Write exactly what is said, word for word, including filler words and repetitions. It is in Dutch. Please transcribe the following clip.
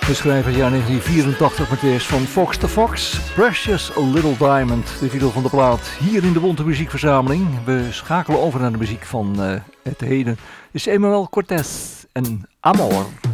We schrijven het jaar negentien vierentachtig met weer van Fox to Fox, Precious Little Diamond, de titel van de plaat. Hier in de Bonte Muziekverzameling. We schakelen over naar de muziek van uh, het heden. Is Emmanuel Cortés en Amor.